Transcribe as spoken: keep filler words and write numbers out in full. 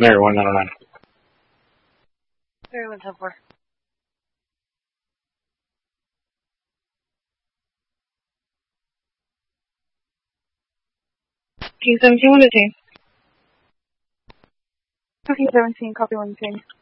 Mary one nine oh nine. Mary one ten four. King seventeen, one to change. King seventeen, copy one to change.